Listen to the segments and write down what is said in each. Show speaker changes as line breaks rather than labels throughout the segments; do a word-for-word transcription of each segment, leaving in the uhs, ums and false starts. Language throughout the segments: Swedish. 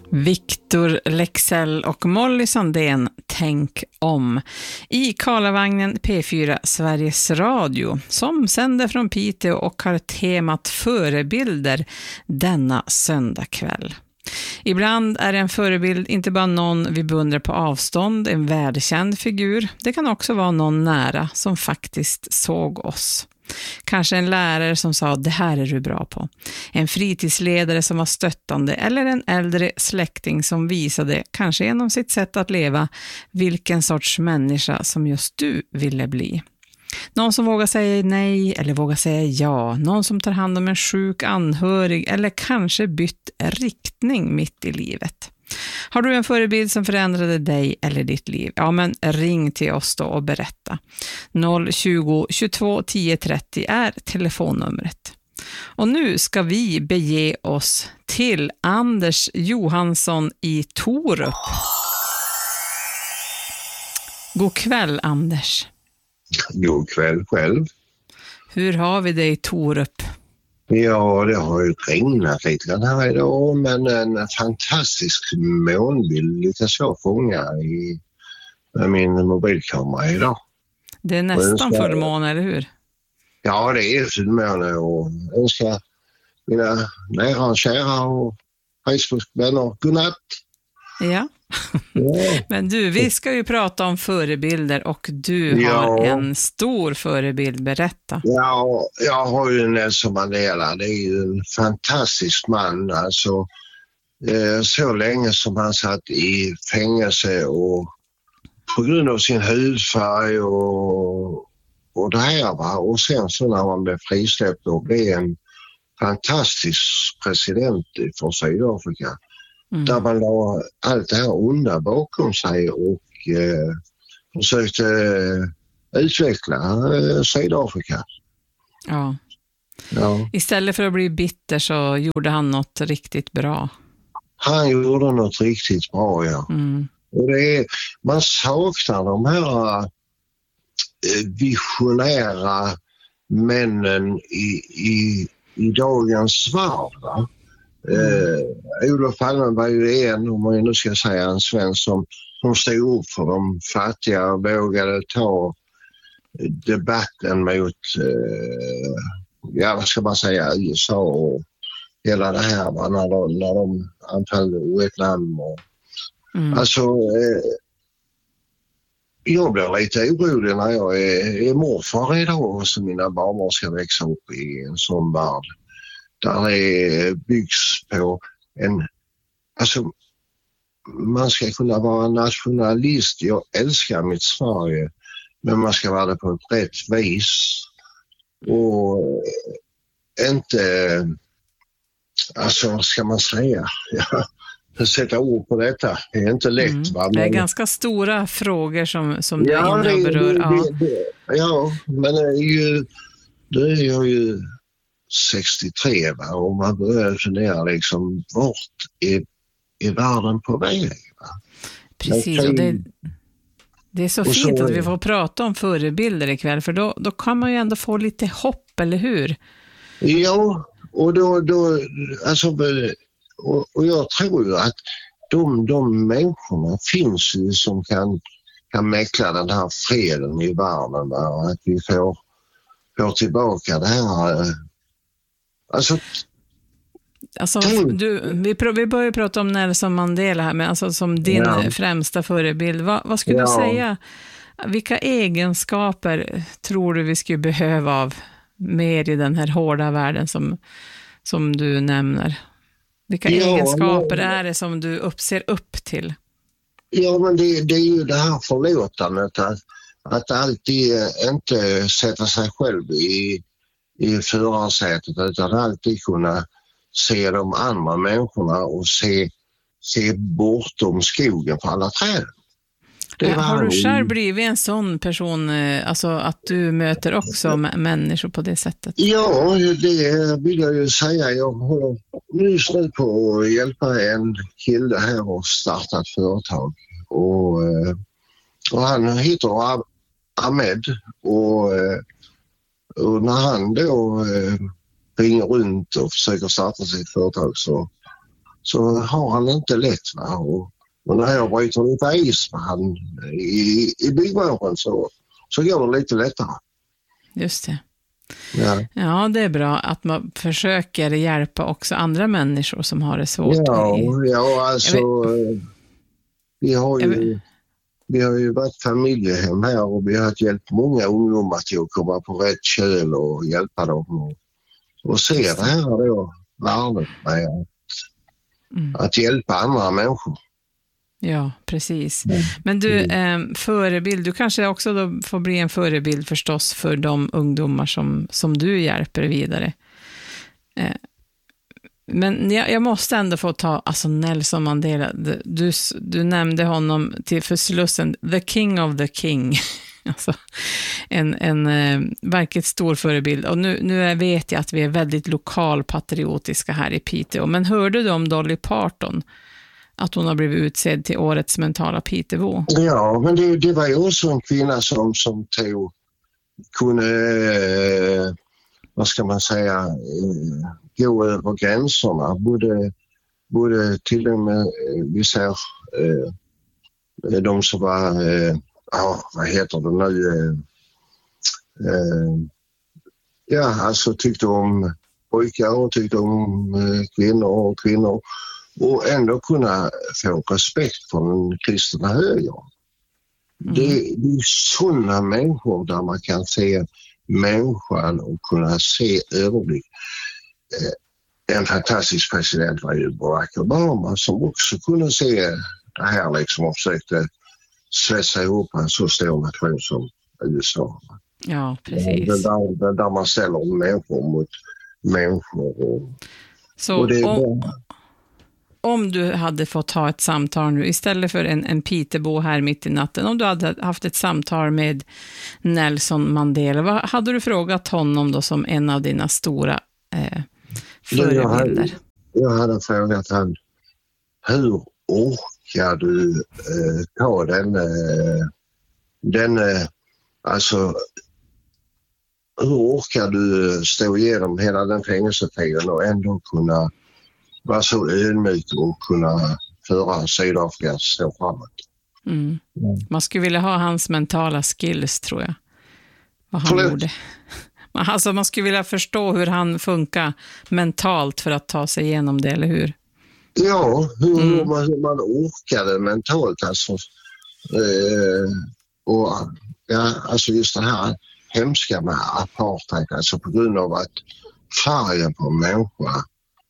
Victor Leksell och Molly Sandén, Tänk om. I Karlavagnen P fyra Sveriges Radio som sänder från Piteå och har temat förebilder denna söndagkväll. Ibland är en förebild inte bara någon vi beundrar på avstånd, en värdekänd figur. Det kan också vara någon nära som faktiskt såg oss. Kanske en lärare som sa det här är du bra på. En fritidsledare som var stöttande eller en äldre släkting som visade, kanske genom sitt sätt att leva, vilken sorts människa som just du ville bli. Någon som vågar säga nej eller vågar säga ja. Någon som tar hand om en sjuk anhörig eller kanske bytt riktning mitt i livet. Har du en förebild som förändrade dig eller ditt liv? Ja, men ring till oss då och berätta. noll tjugo tjugotvå tio trettio är telefonnumret. Och nu ska vi bege oss till Anders Johansson i Torup. God kväll, Anders.
God kväll själv.
Hur har vi det i Torup?
Ja, det har ju regnat lite grann här idag, men en fantastisk månbild lyckas jag fånga i med min mobilkamera idag.
Det är nästan fullmåne, eller hur?
Ja, det är fullmåne och jag önskar mina nära och kära och Facebook-vänner godnatt.
Ja. Ja. Men du, vi ska ju prata om förebilder och du
ja.
har en stor förebild, berätta.
Ja, jag har ju Nelson Mandela, det är ju en fantastisk man, alltså eh, så länge som han satt i fängelse och på grund av sin hudfärg och, och det här va, och sen så när man blev frisläppt och blev en fantastisk president för Sydafrika. Mm. Där man la allt det här onda bakom sig och eh, försökte eh, utveckla eh, Sydafrika.
Ja.
ja.
Istället för att bli bitter så gjorde han något riktigt bra.
Han gjorde något riktigt bra, ja. Mm. Och det är, man saknar de här eh, visionära männen i, i, i dagens värld, va? Mm. Uh, Olof Palme var ju en, om man nu ska säga en svensk som, som stod upp för de fattiga och vågade ta debatten mot uh, ja, vad ska man säga, U S A och hela det här va, när de, när de anföll Vietnam och, mm. alltså uh, jag blir lite orolig när jag är, är morfar idag och så mina barn ska växa upp i en sån värld. Där det byggs på en, alltså man ska kunna vara nationalist, jag älskar mitt Sverige, men man ska vara det på ett rätt vis och inte, alltså vad ska man säga, ja, sätta ord på detta, det är inte lätt. Mm. Va? Men,
det är ganska stora frågor som, som du ja, är inne och berör.
Det,
ja.
Det, det, ja, men det är ju, det är ju sextiotre va? Och man börjar fundera liksom vart är, är världen på väg va?
Precis, och det, det är så fint så, att vi får prata om förebilder ikväll, för då, då kan man ju ändå få lite hopp, eller hur?
Ja, och då, då alltså, och, och jag tror ju att de, de människorna finns ju som kan, kan mäkla den här freden i världen va? Att vi får, får tillbaka det här. Alltså,
alltså du, vi, pr- vi börjar prata om Nelson Mandela här, men alltså som din ja. främsta förebild. Va, vad skulle ja. du säga? Vilka egenskaper tror du vi skulle behöva av mer i den här hårda världen som, som du nämner? Vilka ja, egenskaper men, är det som du upp, ser upp till?
Ja, men det, det är ju det här förlåtandet att, att alltid inte sätta sig själv i i förarsätet utan alltid kunna se de andra människorna och se, se bortom skogen för alla träd.
Det var har du själv blivit en sån person, alltså att du möter också människor på det sättet?
Ja, det vill jag ju säga. Jag håller just nu på att hjälpa en kille här och starta ett företag. Och, och han heter Ahmed och Och när han då eh, ringer runt och försöker starta sitt företag så, så har han inte lätt. Va? Och, och när jag bryter lite is med han i, i byggvåren så, så går det lite lättare.
Just det.
Ja.
Ja, det är bra att man försöker hjälpa också andra människor som har det svårt.
Ja,
i...
ja alltså vi har ju vi har ju varit familjehem här och vi har hjälpt många ungdomar till att komma på rätt köl och hjälpa dem och, och se det här då, värdet med att, mm. att hjälpa andra människor.
Ja, precis. Men du, eh, förebild, du kanske också då får bli en förebild förstås för de ungdomar som, som du hjälper vidare. Eh, men jag, jag måste ändå få ta alltså Nelson Mandela. Du, du nämnde honom till för Slussen, the king of the king. Alltså, en en eh, verkligt stor förebild. Och nu, nu vet jag att vi är väldigt lokalpatriotiska här i Piteå. Men hörde du om Dolly Parton? Att hon har blivit utsedd till årets mentala Pitebo.
Ja, men det, det var ju också en kvinna som, som tog, kunde, eh, vad ska man säga, eh, gå över gränserna. Både, både till och med, vi ser, eh, de som var, eh, ja, vad heter det nu, eh, eh, ja, alltså tyckte om pojkar och tyckte om eh, kvinnor och kvinnor. Och ändå kunna få respekt från den kristna högern. Mm. Det, det är sådana människor där man kan se människan och kunna se överblick. Eh, en fantastisk president var ju Barack Obama som också kunde se det här liksom och försökte svetsa ihop en så stor nation som U S A.
Ja, precis.
Det där, där man ställer människor mot människor. Och,
så
och det är
om... Om du hade fått ha ett samtal nu, istället för en, en Pitebo här mitt i natten, om du hade haft ett samtal med Nelson Mandela, vad hade du frågat honom då som en av dina stora eh, förebilder? Jag hade,
jag hade frågat han, hur orkar du eh, ta den, eh, den eh, alltså hur orkar du stå igenom hela den fängelsetiden och ändå kunna vara så ödmjuk och kunna föra Sydafrika så framåt.
Mm. Mm. Man skulle vilja ha hans mentala skills, tror jag. Vad han Förlåt. gjorde. Alltså man skulle vilja förstå hur han funkar mentalt för att ta sig igenom det, eller hur?
Ja, hur mm. man, man orkade mentalt alltså. Eh, och ja, alltså just det här hemska med apartheid, alltså på grund av att färgen på människa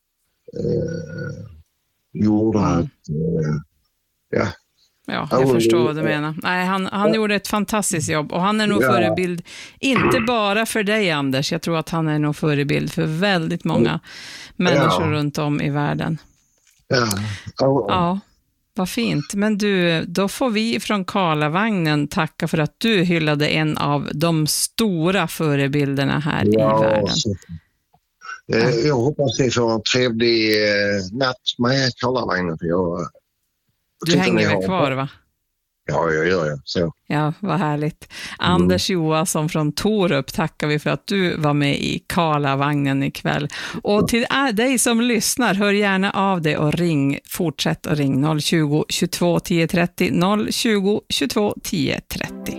Eh, gjorde att eh, ja.
Ja, jag förstår vad du menar. Nej, han, han gjorde ett fantastiskt jobb och han är nog ja. förebild, inte bara för dig Anders, jag tror att han är nog förebild för väldigt många människor ja. runt om i världen.
Ja. Ja.
ja, vad fint. Men du, då får vi från Karlavagnen tacka för att du hyllade en av de stora förebilderna här ja, i världen. Så.
Jag hoppas ni får en trevlig natt med Karlavagnen. Jag
du hänger väl kvar, va?
Ja, jag gör det. Så.
Ja, vad härligt. Mm. Anders Johansson från Torup tackar vi för att du var med i Karlavagnen ikväll. Och till dig som lyssnar, hör gärna av dig och ring. Fortsätt att ring noll tjugo, tjugotvå, tio trettio, noll tjugo, tjugotvå, tio trettio.